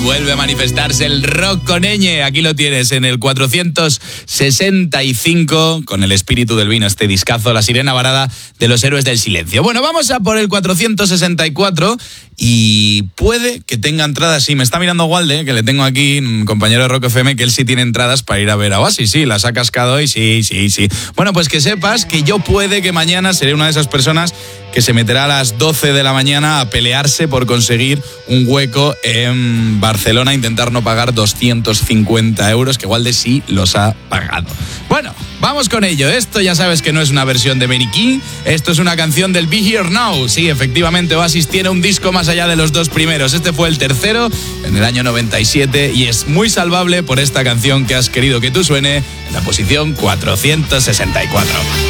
vuelve a manifestarse el rock con ñ. Aquí lo tienes en el 465 con el espíritu del vino, este discazo, La Sirena Varada de los Héroes del Silencio. Bueno, vamos a por el 464 y puede que tenga entradas. Sí, me está mirando Walde, que le tengo aquí, un compañero de Rock FM, que él sí tiene entradas para ir a ver a Oasis. Sí, las ha cascado hoy, sí. Bueno, pues que sepas que yo puede que mañana seré una de esas personas que se meterá a las 12 de la mañana a pelearse por conseguir un hueco en Barcelona, intentar no pagar 250 euros, que Walde sí los ha pagado. Bueno, vamos con ello. Esto ya sabes que no es una versión de Benny King, esto es una canción del Be Here Now. Sí, efectivamente, Oasis tiene un disco más allá de los dos primeros. Este fue el tercero en el año 97 y es muy salvable por esta canción que has querido que tú suene en la posición 464.